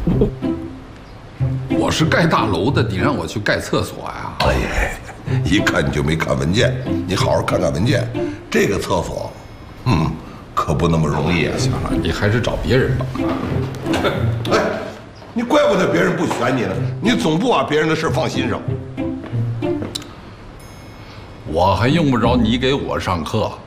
我是盖大楼的，你让我去盖厕所呀？ 哎呀，一看你就没看文件，你好好看看文件。这个厕所，可不那么容易啊。 行了，你还是找别人吧。 哎，你怪不得别人不选你呢，你总不把别人的事放心上。 我还用不着你给我上课。